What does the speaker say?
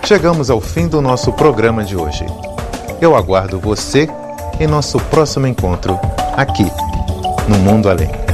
chegamos ao fim do nosso programa de hoje. Eu aguardo você em nosso próximo encontro, aqui, no Mundo Além.